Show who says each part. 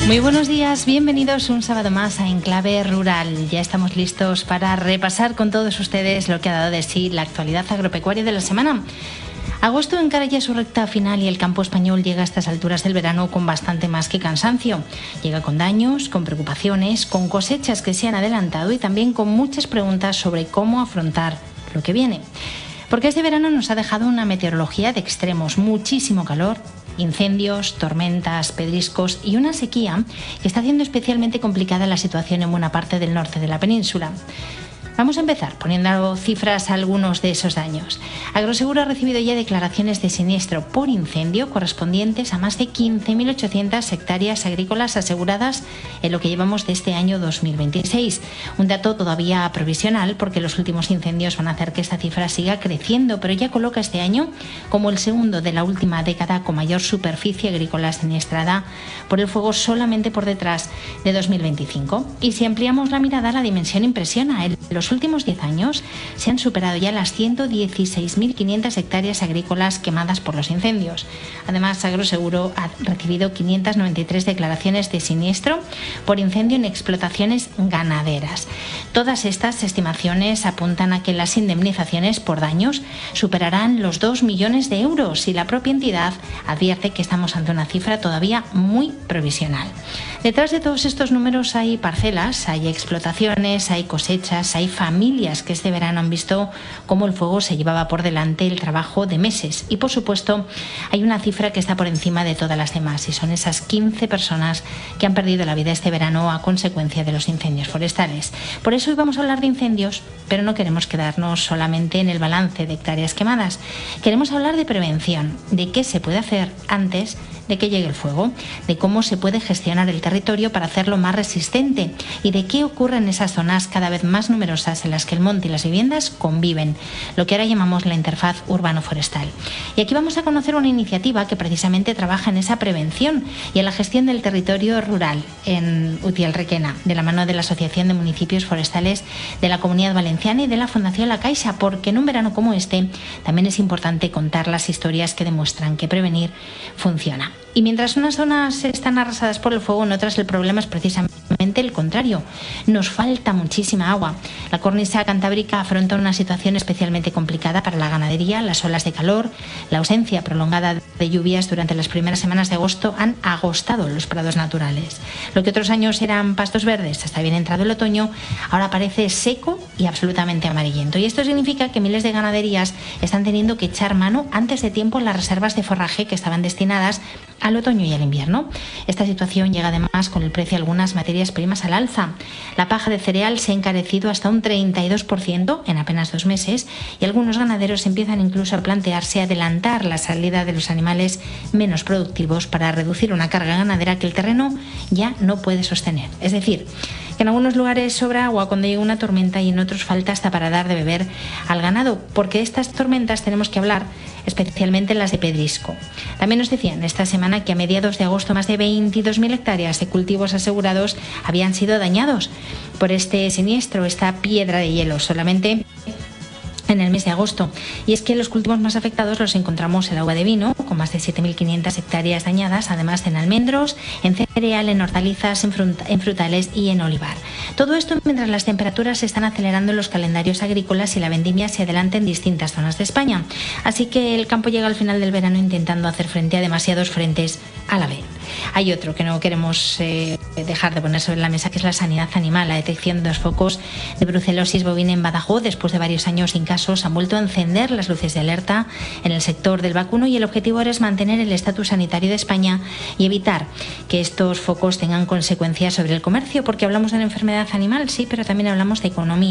Speaker 1: Muy buenos días, bienvenidos un sábado más a Enclave Rural. Ya estamos listos para repasar con todos ustedes lo que ha dado de sí la actualidad agropecuaria de la semana. Agosto encara ya su recta final y el campo español llega a estas alturas del verano con bastante más que cansancio. Llega con daños, con preocupaciones, con cosechas que se han adelantado y también con muchas preguntas sobre cómo afrontar lo que viene. Porque este verano nos ha dejado una meteorología de extremos, muchísimo calor, incendios, tormentas, pedriscos y una sequía que está haciendo especialmente complicada la situación en buena parte del norte de la península. Vamos a empezar poniendo cifras a algunos de esos daños. Agroseguro ha recibido ya declaraciones de siniestro por incendio correspondientes a más de 15.800 hectáreas agrícolas aseguradas en lo que llevamos de este año 2026. Un dato todavía provisional porque los últimos incendios van a hacer que esta cifra siga creciendo, pero ya coloca este año como el segundo de la última década con mayor superficie agrícola siniestrada por el fuego, solamente por detrás de 2025. Y si ampliamos la mirada, la dimensión impresiona. En los últimos 10 años se han superado ya las 116.500 hectáreas agrícolas quemadas por los incendios. Además, Agroseguro ha recibido 593 declaraciones de siniestro por incendio en explotaciones ganaderas. Todas estas estimaciones apuntan a que las indemnizaciones por daños superarán los 2 millones de euros y la propia entidad advierte que estamos ante una cifra todavía muy provisional. Detrás de todos estos números hay parcelas, hay explotaciones, hay cosechas, hay familias que este verano han visto cómo el fuego se llevaba por delante el trabajo de meses. Y por supuesto hay una cifra que está por encima de todas las demás y son esas 15 personas que han perdido la vida este verano a consecuencia de los incendios forestales. Por eso hoy vamos a hablar de incendios, pero no queremos quedarnos solamente en el balance de hectáreas quemadas. Queremos hablar de prevención, de qué se puede hacer antes de que llegue el fuego, de cómo se puede gestionar el territorio para hacerlo más resistente y de qué ocurre en esas zonas cada vez más numerosas en las que el monte y las viviendas conviven, lo que ahora llamamos la interfaz urbano-forestal. Y aquí vamos a conocer una iniciativa que precisamente trabaja en esa prevención y en la gestión del territorio rural en Utiel-Requena, de la mano de la Asociación de Municipios Forestales de la Comunidad Valenciana y de la Fundación La Caixa, porque en un verano como este también es importante contar las historias que demuestran que prevenir funciona. Y mientras unas zonas están arrasadas por el fuego, en otras el problema es precisamente el contrario. Nos falta muchísima agua. La cornisa cantábrica afronta una situación especialmente complicada para la ganadería. Las olas de calor, la ausencia prolongada de lluvias durante las primeras semanas de agosto han agostado los prados naturales. Lo que otros años eran pastos verdes hasta bien entrado el otoño, ahora parece seco y absolutamente amarillento. Y esto significa que miles de ganaderías están teniendo que echar mano antes de tiempo en las reservas de forraje que estaban destinadas al otoño y al invierno. Esta situación llega además con el precio de algunas materias primas al alza. La paja de cereal se ha encarecido hasta un 32% en apenas 2 meses y algunos ganaderos empiezan incluso a plantearse adelantar la salida de los animales menos productivos para reducir una carga ganadera que el terreno ya no puede sostener. Es decir, que en algunos lugares sobra agua cuando llega una tormenta y en otros falta hasta para dar de beber al ganado, porque de estas tormentas tenemos que hablar especialmente las de pedrisco. También nos decían esta semana que a mediados de agosto más de 22.000 hectáreas de cultivos asegurados habían sido dañados por este siniestro, esta piedra de hielo, solamente en el mes de agosto. Y es que los cultivos más afectados los encontramos en agua de vino, con más de 7.500 hectáreas dañadas, además en almendros, en cereal, en hortalizas, en frutales y en olivar. Todo esto mientras las temperaturas se están acelerando en los calendarios agrícolas y la vendimia se adelanta en distintas zonas de España. Así que el campo llega al final del verano intentando hacer frente a demasiados frentes a la vez. Hay otro que no queremos dejar de poner sobre la mesa, que es la sanidad animal. La detección de los focos de brucelosis bovina en Badajoz, después de varios años sin casos, han vuelto a encender las luces de alerta en el sector del vacuno y el objetivo ahora es mantener el estatus sanitario de España y evitar que estos focos tengan consecuencias sobre el comercio, porque hablamos de una enfermedad animal, sí, pero también hablamos de economía.